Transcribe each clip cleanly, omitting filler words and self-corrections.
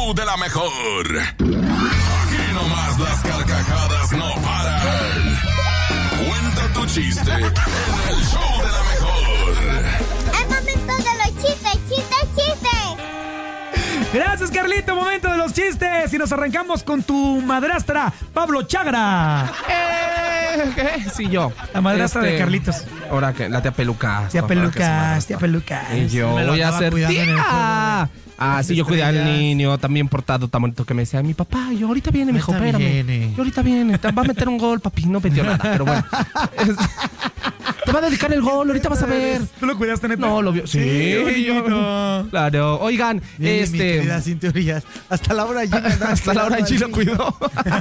show de la mejor. Aquí nomás las carcajadas no paran. Cuenta tu chiste en el show de la mejor. ¡Es momento de los chistes, chistes, chistes! Gracias, Carlito, momento de los chistes. Y nos arrancamos con tu madrastra, Pablo Chagra. ¿Qué? Sí, yo. La madrastra de Carlitos. Ahora que la tía Pelucas. Tía Pelucas, tía Pelucas. Y yo voy a ser tía. Sí, yo cuidé al niño, también portado tan bonito que me decía, mi papá, yo ahorita viene, mijo, espérame. Yo ahorita viene, va a meter un gol, papi, no metió nada, pero bueno. Te va a dedicar el gol, ahorita vas a ver. ¿Tú lo cuidaste, neta? No, lo vio. Sí, bonito. Claro. Oigan, mi querida, sin teorías. Hasta Laura G. Hasta Laura G lo cuidó.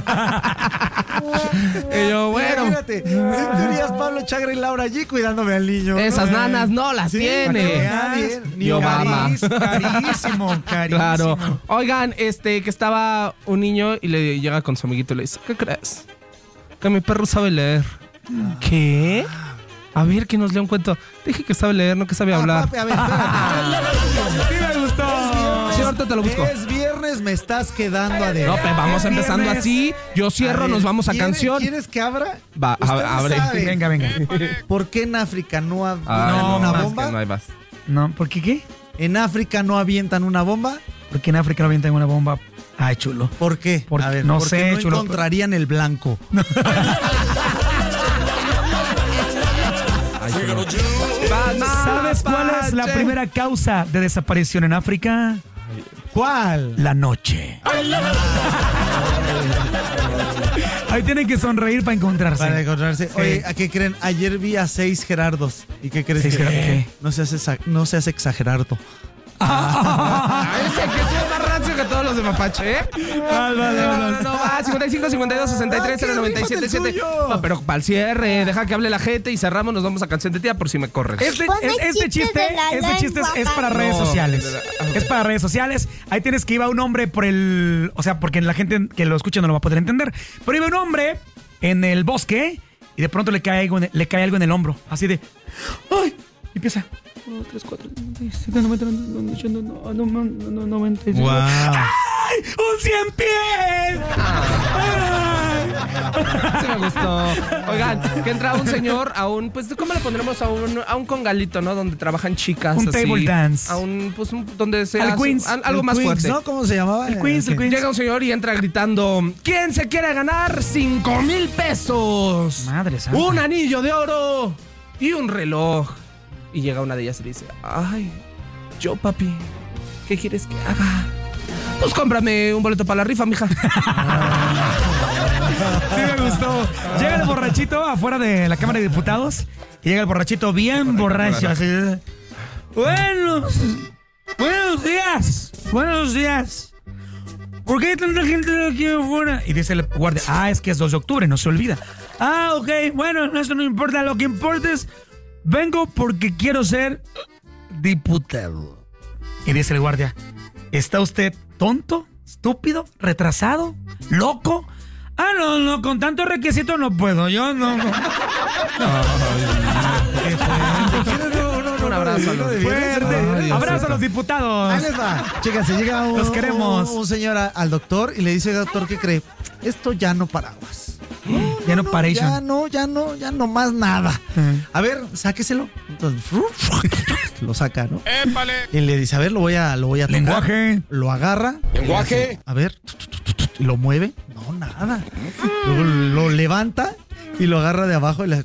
Y yo, bueno. Imagínate, sin teorías, Pablo Chagra y Laura G cuidándome al niño. Esas nanas no las tiene. Ni Obama. Carísimo. Claro. Oigan, que estaba un niño y le llega con su amiguito y le dice, ¿qué crees? Que mi perro sabe leer. ¿Qué? A ver, que nos lea un cuento. Dije que sabe leer, no que sabe hablar. Papi, a ver, espérate. Sí me gustó. Sí, ahorita te lo busco. Es viernes, me estás quedando a deber. No, pues vamos empezando así. Yo cierro, nos vamos a canción. ¿Quieres que abra? Va, abre. Venga. ¿Por qué en África no No, una más bomba? que no hay más. No, ¿por qué qué? ¿En África no avientan una bomba? Porque en África no avientan una bomba. Ay, chulo. ¿Por qué? Porque, A ver, no porque sé, no chulo. encontrarían el blanco. ¿Sabes cuál es la primera causa de desaparición en África? ¿Cuál? La noche. Ahí tienen que sonreír para encontrarse. Para encontrarse. Oye, ¿a qué creen? Ayer vi a 6 Gerardos. ¿Y qué crees? ¿6 Gerardos qué? No se hace exagerardo. Ese que estuvo más rancio que todos los de Mapache, ¿eh? No, va, 55, 52, 63, 097, 7. No, pero para el cierre, deja que hable la gente y cerramos, nos vamos a canción de tía por si me corren. Este chiste es para redes sociales. Es para redes sociales. Ahí tienes que iba un hombre por el... O sea, porque la gente que lo escucha no lo va a poder entender. Pero iba un hombre en el bosque y de pronto le cae algo en el hombro. Así de... ¡Ay! Y empieza... 1, 2, 3, 4, 7, 90, 95. ¡Wow! ¡Ay! ¡Un 100 pies! Sí me gustó. Oigan, que entra un señor a un... Pues, ¿cómo le pondremos? A un congalito, ¿no? Donde trabajan chicas. Un así, table dance. A un... Pues, donde se Al hace... Queens. Algo El más Queens, fuerte. ¿no? ¿Cómo se llamaba? El Queens. Llega un señor y entra gritando, ¿quién se quiere ganar 5,000 pesos? Madre santa. Un anillo de oro y un reloj. Y llega una de ellas y le dice, ay, yo, papi, ¿qué quieres que haga? Pues cómprame un boleto para la rifa, mija. Sí me gustó. Llega el borrachito afuera de la Cámara de Diputados y llega el borrachito bien borracho. Así. Buenos días. ¿Por qué hay tanta gente aquí afuera? Y dice el guardia, es que es 2 de octubre, no se olvida. Ok, bueno, eso no importa. Lo que importa es, vengo porque quiero ser diputado. Y dice el guardia, ¿está usted tonto, estúpido, retrasado, loco? No, con tanto requisito no puedo, yo no. Un abrazo a los fuerte. Abrazo a los diputados. Ahí les va. Chéquense, llega Los queremos. un señor al doctor y le dice, doctor, ¿qué cree? Esto ya no paraguas. Ya no más nada. A ver, sáqueselo. Entonces, lo saca, ¿no? ¡Épale! Y le dice, a ver, lo voy a tocar. Lenguaje. Lo agarra. Lenguaje. A ver, y lo mueve. No, nada. Luego lo levanta y lo agarra de abajo y le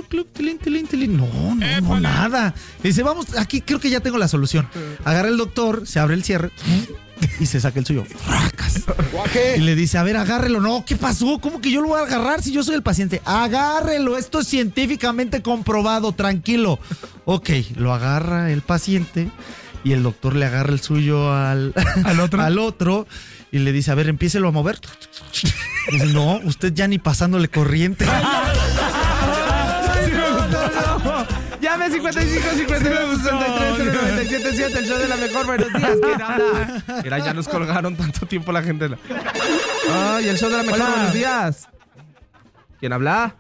No, nada. Le dice, vamos, aquí creo que ya tengo la solución. Agarra el doctor, se abre el cierre y se saca el suyo. Y le dice, a ver, agárrelo. No, ¿qué pasó? ¿Cómo que yo lo voy a agarrar si yo soy el paciente? Agárrelo, esto es científicamente comprobado, tranquilo. Ok, lo agarra el paciente y el doctor le agarra el suyo al otro y le dice, a ver, empiécelo a mover. Y dice, no, usted ya ni pasándole corriente. Llame 55 59 63 097 7, el show de la mejor. Buenos días, ¿quién habla? Mira, ya nos colgaron tanto tiempo la gente. Ay, el show de la mejor. Hola. Buenos días. ¿Quién habla?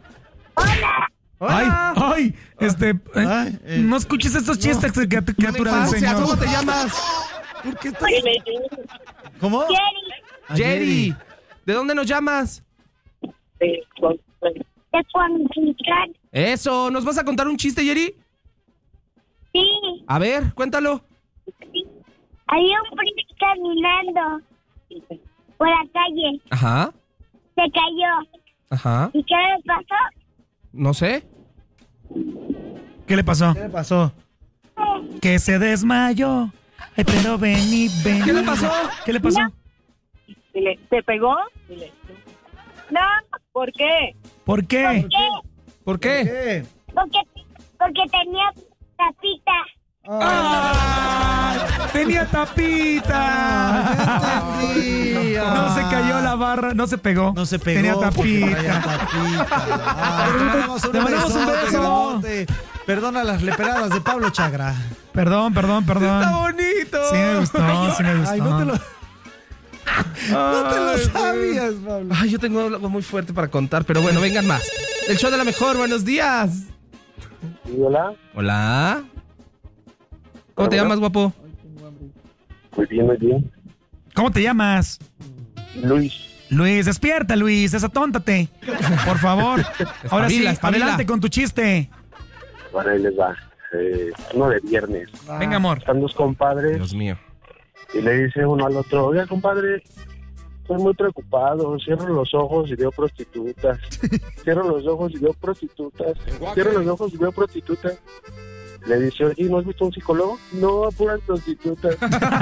Hola. Ay, no escuches estos chistes, criatura del ¿Cómo Señor. te llamas? ¿Por qué estás? ¿Cómo? Jerry, Jerry, ¿de dónde nos llamas? de Cuautitlán. Eso, ¿nos vas a contar un chiste, Jerry? Sí, A ver, cuéntalo. había un príncipe caminando por la calle. Ajá, Se cayó. ajá, ¿Y qué le pasó? no sé. ¿Qué le pasó? ¿Qué le pasó? Que se desmayó. Ay, pero vení. ¿Qué le pasó? ¿Qué le pasó? ¿Te pegó? No, ¿Por qué? ¿Por qué? ¿Por qué? ¿Qué? porque tenía tapita. ¡Ah! Tenía tapita. No se cayó la barra, no se pegó. No se pegó. Tenía porque tapita. traía tapita. Te mandamos un Te mandamos un besote, beso. grandote. Perdona las leperadas de Pablo Chagra. Perdón. Está bonito. Sí me gustó, sí me gustó. Ay, no te lo sabías, Pablo. Ay, yo tengo algo muy fuerte para contar, pero bueno, vengan más. El show de la mejor, buenos días. Hola, Hola. ¿Cómo te llamas, guapo? muy bien. ¿Cómo te llamas? Luis, Luis, despierta, Luis, desatóntate. Por favor. Ahora sí, Espabila. adelante con tu chiste. para ahí les va. Uno de viernes. Venga, amor. Están dos compadres Dios mío. y le dice uno al otro, oiga, compadre, estoy muy preocupado, cierro los ojos y veo prostitutas. Cierro los ojos y veo prostitutas. Cierro los ojos y veo prostitutas. Le dice, oye, ¿no has visto un psicólogo? No, puras prostitutas.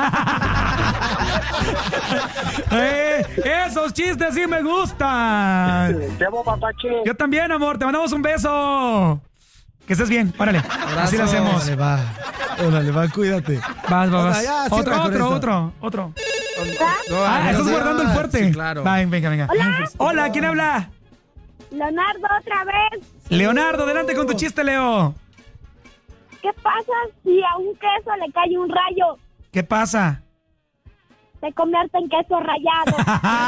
Esos chistes sí me gustan. Te amo, papache. Yo también, amor, te mandamos un beso. Que estés bien, órale. Así lo hacemos. Órale, va, cuídate. Vas. Hola, ya, cierra con esto. Otro. No, Ah, estás días. guardando el fuerte. Sí, claro. Va, venga. Hola, ¿quién habla? Leonardo, otra vez. Leonardo, adelante con tu chiste, Leo. ¿Qué pasa si a un queso le cae un rayo? ¿Qué pasa? Se convierte en queso rallado.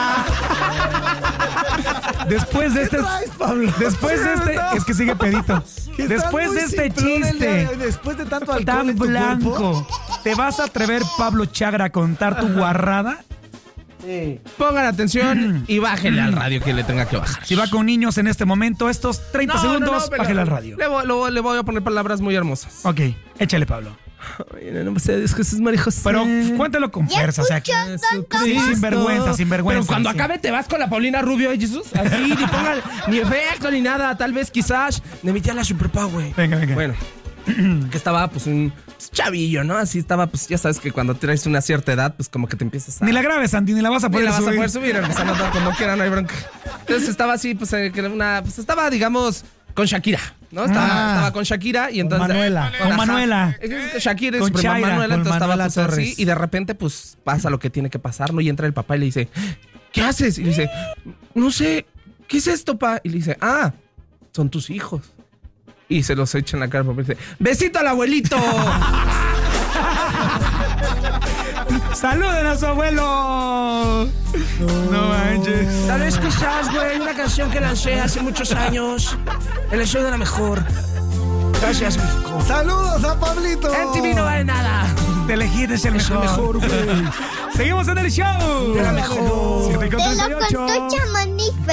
Después de este... traes, Pablo? Después de este... Es que sigue pedito. Después de este chiste Después de tanto alcohol tan en tu blanco, cuerpo. ¿te vas a atrever, Pablo Chagra, a contar tu guarrada? Pongan atención y bájenle al radio que le tenga que bajar. Si va con niños en este momento, estos 30 segundos, pero bájale al radio. Le voy a poner palabras muy hermosas. Ok, échale, Pablo. Ay, no me sé, es Jesús María José. Pero cuéntalo con fuerza, o sea, escucho, tonto. sí, sin vergüenza. Pero cuando sí. acabe te vas con la Paulina Rubio, ¿eh, Jesús? Así, ni pongan ni efecto ni nada. Tal vez, quizás, de mi tía la Superpower. Venga. Bueno, que estaba, pues, un chavillo, ¿no? Así estaba, pues, ya sabes que cuando tienes una cierta edad, pues, como que te empiezas a... Ni la grabes, Santi, ni la vas a Ni poder la vas subir. a poder subir, aunque no como quiera, no hay bronca. Entonces estaba así, pues, estaba, digamos, con Shakira, ¿no? Estaba con Shakira y entonces... Manuela. Con Manuela. Shakira y Con su prima Chaira, Manuela, con entonces estaba Manuela pues, así Torres. y de repente, pues, pasa lo que tiene que pasar, ¿no? Y entra el papá y le dice, ¿qué haces? Y le dice, no sé, ¿qué es esto, pa? Y le dice, son tus hijos. Y se los echa en la cara, papá y dice, ¡besito al abuelito! ¡Saluden a su abuelo! No manches. Tal vez quizás, güey, una canción que lancé hace muchos años en el show de la mejor. Gracias, México. ¡Saludos a Pablito! MTV no vale nada. Te elegiste es el mejor. güey. Seguimos en el show. De la mejor. 7:38. Te lo contó Chamonix.